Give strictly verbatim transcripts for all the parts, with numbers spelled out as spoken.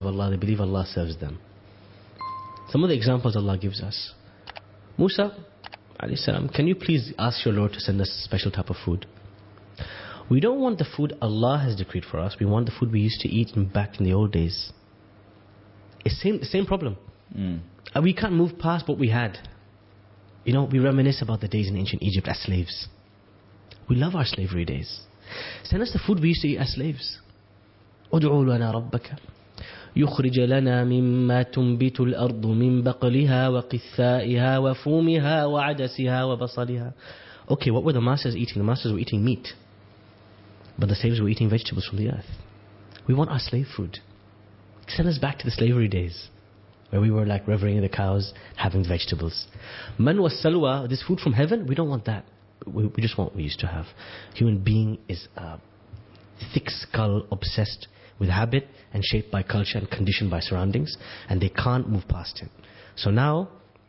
Allah, they believe Allah serves them. Some of the examples Allah gives us. Musa, alayhi salam, can you please ask your Lord to send us a special type of food? We don't want the food Allah has decreed for us. We want the food we used to eat back in the old days. It's same, the same problem. Mm. We can't move past what we had. You know, we reminisce about the days in ancient Egypt as slaves. We love our slavery days. Send us the food we used to eat as slaves. ادعوا لنا ربك يخرج لنا مما تنبت الأرض من بقلها وقثائها وفومها وعدسها وبصلها. Okay, what were the masters eating? The masters were eating meat. But the slaves were eating vegetables from the earth. We want our slave food. Send us back to the slavery days, where we were like revering the cows, having vegetables. Man was salwa, this food from heaven, we don't want that. We, we just want what we used to have. Human being is uh, thick skull, obsessed with habit and shaped by culture and conditioned by surroundings, and they can't move past it. So now,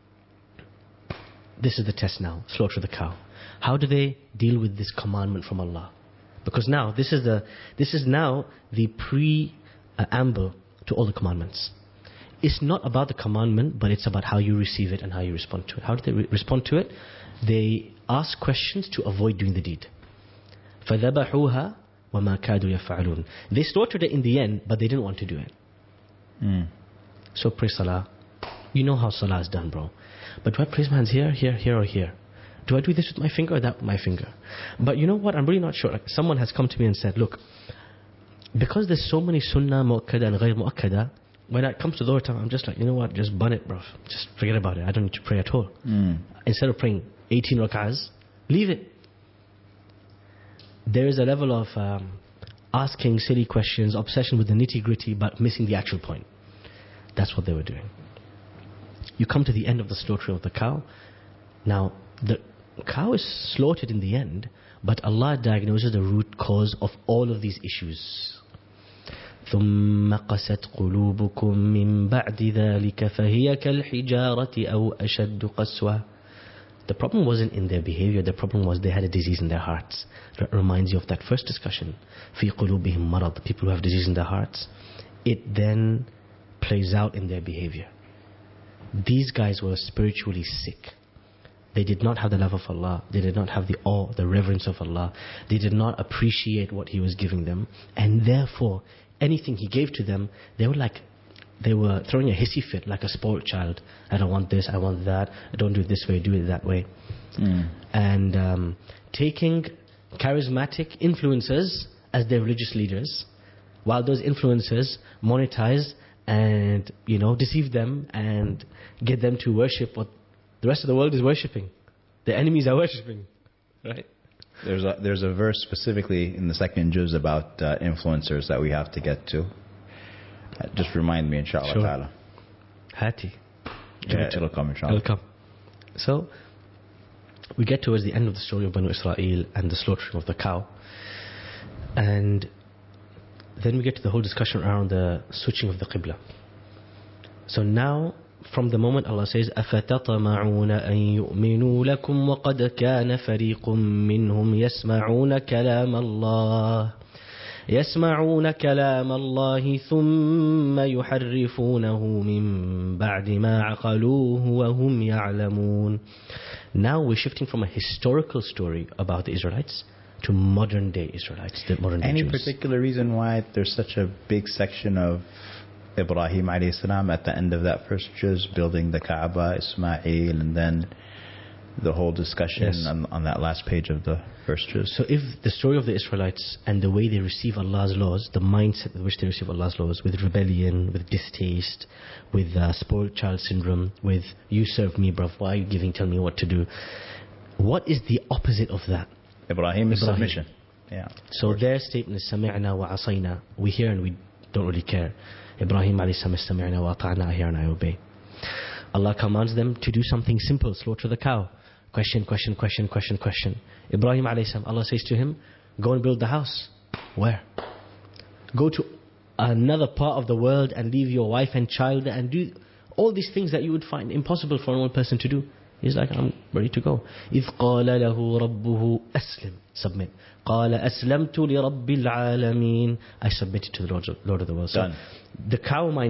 this is the test now, slaughter the cow. How do they deal with this commandment from Allah? Because now, this is the this is now the preamble to all the commandments. It's not about the commandment, but it's about how you receive it and how you respond to it. How do they re- respond to it? They ask questions to avoid doing the deed. فَذَبَحُوهَا وَمَا كَادُوا يَفْعَلُونَ. They slaughtered it in the end, but they didn't want to do it. Mm. So pray salah. You know how salah is done, bro. But do I praise my hands here, here, here, or here? Do I do this with my finger or that with my finger? But you know what? I'm really not sure. Like, someone has come to me and said, look, because there's so many sunnah mu'akkada and ghayr mu'akkada, when it comes to the time, I'm just like, you know what? Just bun it, bro. Just forget about it. I don't need to pray at all. Mm. Instead of praying eighteen rak'ahs, leave it. There is a level of um, asking silly questions, obsession with the nitty-gritty, but missing the actual point. That's what they were doing. You come to the end of the slaughtering of the cow. Now, the cow is slaughtered in the end, but Allah diagnoses the root cause of all of these issues. ثُمَّ قَسَتْ قُلُوبُكُم مِّن بَعْدِ ذَلِكَ فَهِيَ كَالْحِجَارَةِ أَوْ أَشَدُّ قَسْوَةً. The problem wasn't in their behavior, the problem was they had a disease in their hearts. That reminds you of that first discussion. فِي قُلُوبِهِم مَرَض. The people who have disease in their hearts. It then plays out in their behavior. These guys were spiritually sick. They did not have the love of Allah. They did not have the awe, the reverence of Allah. They did not appreciate what He was giving them. And therefore, anything He gave to them, they were like, they were throwing a hissy fit like a spoiled child. I don't want this, I want that. I don't do it this way, do it that way. Mm. And um, taking charismatic influencers as their religious leaders, while those influencers monetize and, you know, deceive them and get them to worship what the rest of the world is worshipping. The enemies are worshipping, right? There's a there's a verse specifically in the second juz about uh, influencers that we have to get to. Uh, just remind me, inshallah sure. ta'ala. Hati. Yeah, it'll come, inshallah. It'll come. So, we get towards the end of the story of Banu Israel and the slaughtering of the cow. And then we get to the whole discussion around the switching of the Qibla. So now, from the moment Allah says أَفَتَطَمَعُونَ أَن يُؤْمِنُوا لَكُمْ وَقَدْ كَانَ فَرِيقٌ مِّنْهُمْ يَسْمَعُونَ كَلَامَ اللَّهِ يَسْمَعُونَ كَلَامَ اللَّهِ ثُمَّ يُحَرِّفُونَهُ مِن بَعْدِ مَا عَقَلُوهُ وَهُمْ يَعْلَمُونَ. Now we're shifting from a historical story about the Israelites to modern day Israelites, the modern day Any Jews. particular reason why there's such a big section of Ibrahim alayhi salam at the end of that first juz, building the Kaaba, Ismail, and then the whole discussion yes. on, on that last page of the first juz? So if the story of the Israelites and the way they receive Allah's laws, the mindset with which they receive Allah's laws, with rebellion, with distaste, with uh, spoiled child syndrome, with you serve me, bruv, why are you giving, tell me what to do? What is the opposite of that? Ibrahim is Ibrahim. submission. Yeah. So their statement is Sami'na wa asayna. We hear and we don't really care. Ibrahim alayhi salam is Sami'na wa ata'na. I hear and I obey. Allah commands them to do something simple, slaughter the cow. Question, question, question, question, question. Ibrahim alayhi salam, Allah says to him, go and build the house. Where? Go to another part of the world and leave your wife and child and do all these things that you would find impossible for one person to do. He's like, I'm ready to go. إِذْ قَالَ لَهُ رَبُّهُ أَسْلِمْ. Submit. قَالَ أَسْلَمْتُ لِرَبِّ الْعَالَمِينَ. I submitted to the Lord, Lord of the world. Done. So the cow mind